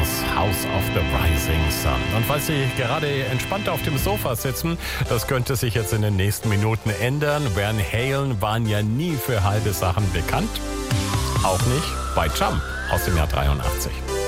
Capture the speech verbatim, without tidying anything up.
Beatles, House of the Rising Sun. Und falls Sie gerade entspannt auf dem Sofa sitzen, das könnte sich jetzt in den nächsten Minuten ändern. Van Halen waren ja nie für halbe Sachen bekannt. Auch nicht bei Jump aus dem Jahr dreiundachtzig.